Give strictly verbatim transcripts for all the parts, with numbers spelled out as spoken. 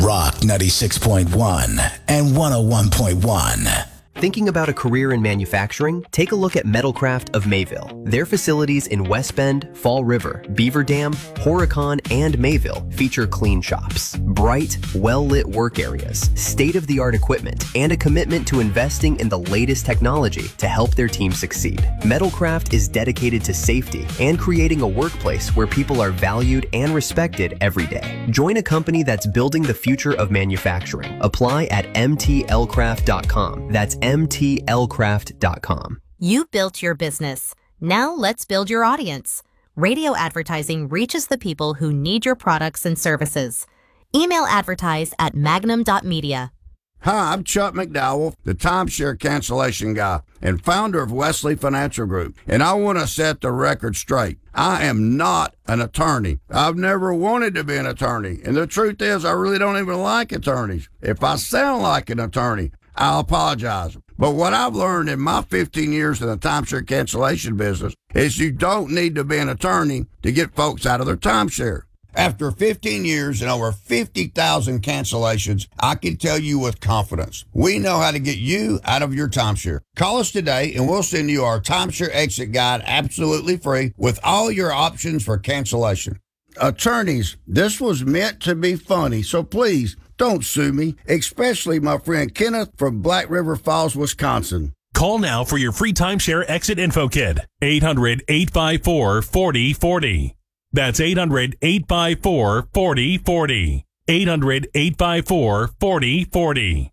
Rock ninety-six point one and one oh one point one. Thinking about a career in manufacturing? Take a look at Metalcraft of Mayville. Their facilities in West Bend, Fall River, Beaver Dam, Horicon, and Mayville feature clean shops, bright, well-lit work areas, state-of-the-art equipment, and a commitment to investing in the latest technology to help their team succeed. Metalcraft is dedicated to safety and creating a workplace where people are valued and respected every day. Join a company that's building the future of manufacturing. Apply at m t l craft dot com. That's m t l craft dot com. You built your business. Now let's build your audience. Radio advertising reaches the people who need your products and services. Email advertise at magnum dot media. Hi, I'm Chuck McDowell, the timeshare cancellation guy and founder of Wesley Financial Group, and I want to set the record straight. I am not an attorney. I've never wanted to be an attorney, and the truth is I really don't even like attorneys. If I sound like an attorney, I'll apologize. But what I've learned in my fifteen years in the timeshare cancellation business is you don't need to be an attorney to get folks out of their timeshare. After fifteen years and over fifty thousand cancellations, I can tell you with confidence, we know how to get you out of your timeshare. Call us today and we'll send you our timeshare exit guide absolutely free with all your options for cancellation. Attorneys, this was meant to be funny, so please don't sue me, especially my friend Kenneth from Black River Falls, Wisconsin. Call now for your free timeshare exit info kit. eight hundred, eight five four, four oh four oh. That's eight hundred, eight five four, four oh four oh. eight hundred, eight five four, four oh four oh.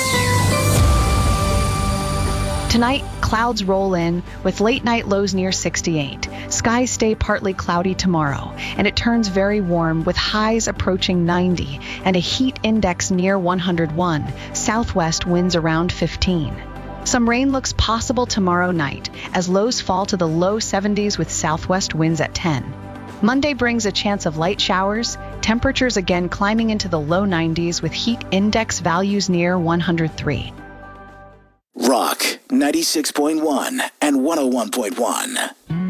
Tonight, clouds roll in with late night lows near sixty-eight. Skies stay partly cloudy tomorrow, and it turns very warm with highs approaching ninety and a heat index near one hundred one. Southwest winds around fifteen. Some rain looks possible tomorrow night as lows fall to the low seventies with southwest winds at ten. Monday brings a chance of light showers, temperatures again climbing into the low nineties with heat index values near one hundred three. Rock ninety-six point one and one oh one point one.